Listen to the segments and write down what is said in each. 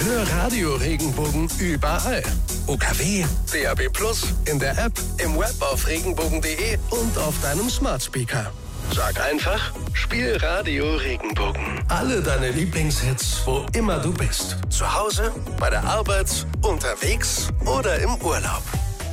Hör Radio Regenbogen überall. UKW, DAB+, in der App, im Web auf regenbogen.de und auf deinem Smart Speaker. Sag einfach, spiel Radio Regenbogen. Alle deine Lieblingshits, wo immer du bist. Zu Hause, bei der Arbeit, unterwegs oder im Urlaub.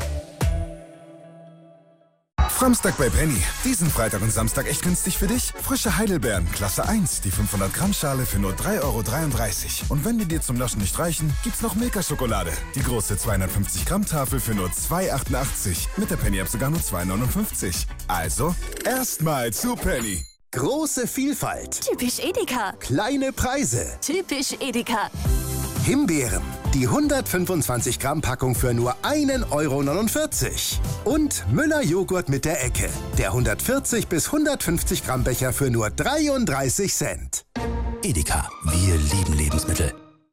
Samstag bei Penny. Diesen Freitag und Samstag echt günstig für dich? Frische Heidelbeeren, Klasse 1, die 500 Gramm Schale für nur 3,33 €. Und wenn die dir zum Naschen nicht reichen, gibt's noch Milka-Schokolade. Die große 250 Gramm Tafel für nur 2,88 €. Mit der Penny-App sogar nur 2,59 €. Also, erstmal zu Penny. Große Vielfalt. Typisch Edeka. Kleine Preise. Typisch Edeka. Himbeeren. Die 125 Gramm Packung für nur 1,49 €. Und Müller Joghurt mit der Ecke. Der 140 bis 150 Gramm Becher für nur 33 Cent. Edeka. Wir lieben Lebensmittel.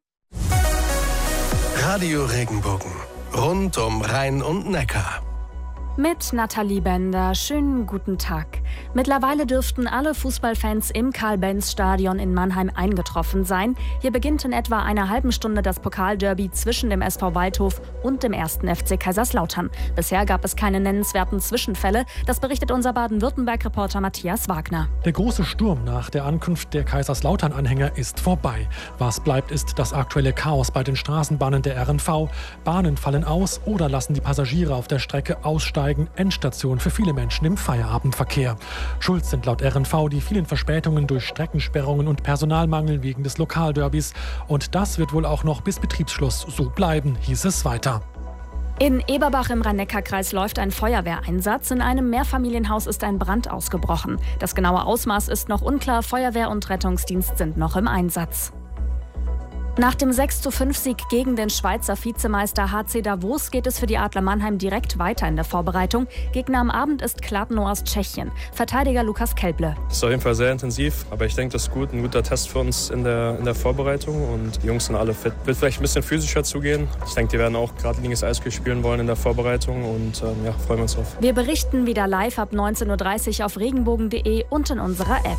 Radio Regenbogen. Rund um Rhein und Neckar. Mit Nathalie Bender. Schönen guten Tag. Mittlerweile dürften alle Fußballfans im Karl-Benz-Stadion in Mannheim eingetroffen sein. Hier beginnt in etwa einer halben Stunde das Pokalderby zwischen dem SV Waldhof und dem 1. FC Kaiserslautern. Bisher gab es keine nennenswerten Zwischenfälle. Das berichtet unser Baden-Württemberg-Reporter Matthias Wagner. Der große Sturm nach der Ankunft der Kaiserslautern-Anhänger ist vorbei. Was bleibt, ist das aktuelle Chaos bei den Straßenbahnen der RNV. Bahnen fallen aus oder lassen die Passagiere auf der Strecke aussteigen. Endstation für viele Menschen im Feierabendverkehr. Schuld sind laut RNV die vielen Verspätungen durch Streckensperrungen und Personalmangel wegen des Lokalderbys. Und das wird wohl auch noch bis Betriebsschluss so bleiben, hieß es weiter. In Eberbach im Rhein-Neckar-Kreis läuft ein Feuerwehreinsatz. In einem Mehrfamilienhaus ist ein Brand ausgebrochen. Das genaue Ausmaß ist noch unklar. Feuerwehr und Rettungsdienst sind noch im Einsatz. Nach dem 6:5-Sieg gegen den Schweizer Vizemeister HC Davos geht es für die Adler Mannheim direkt weiter in der Vorbereitung. Gegner am Abend ist Kladno aus Tschechien. Verteidiger Lukas Kelble. Es ist auf jeden Fall sehr intensiv, aber ich denke, das ist gut. Ein guter Test für uns in der Vorbereitung und die Jungs sind alle fit. Wird vielleicht ein bisschen physischer zugehen. Ich denke, die werden auch geradliniges Eishockey spielen wollen in der Vorbereitung und freuen wir uns drauf. Wir berichten wieder live ab 19:30 Uhr auf regenbogen.de und in unserer App.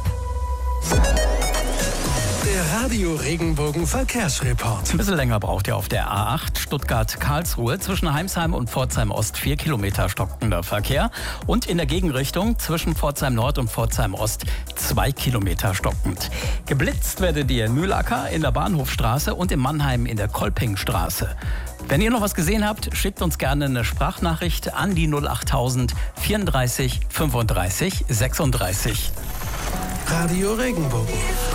Der Radio Regenbogen Verkehrsreport. Ein bisschen länger braucht ihr auf der A8 Stuttgart-Karlsruhe. Zwischen Heimsheim und Pforzheim-Ost 4 Kilometer stockender Verkehr. Und in der Gegenrichtung zwischen Pforzheim-Nord und Pforzheim-Ost 2 Kilometer stockend. Geblitzt werdet ihr in Mühlacker, in der Bahnhofstraße und in Mannheim in der Kolpingstraße. Wenn ihr noch was gesehen habt, schickt uns gerne eine Sprachnachricht an die 08000 34 35 36. Radio Regenbogen.